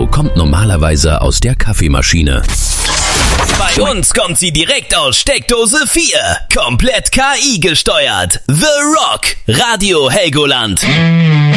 kommt normalerweise aus der Kaffeemaschine. Bei uns kommt sie direkt aus Steckdose 4. Komplett KI gesteuert. The Rock. Radio Helgoland.